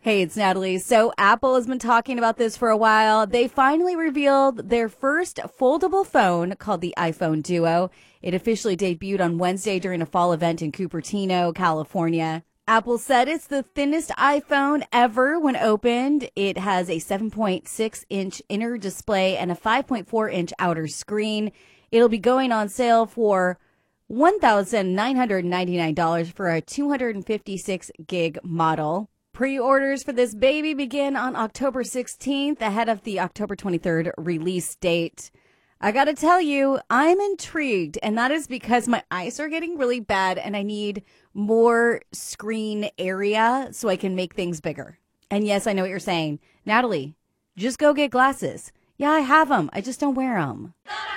Hey, it's Natalie. So Apple has been talking about this for a while. They finally revealed their first foldable phone called the iPhone Duo. It officially debuted on Wednesday during a fall event in Cupertino, California. Apple said it's the thinnest iPhone ever when opened. It has a 7.6-inch inner display and a 5.4-inch outer screen. It'll be going on sale for $1,999 for a 256 gig model. Pre-orders for this baby begin on October 16th, ahead of the October 23rd release date. I gotta tell you, I'm intrigued, and that is because my eyes are getting really bad and I need more screen area so I can make things bigger. And yes, I know what you're saying. Natalie, just go get glasses. Yeah, I have them. I just don't wear them.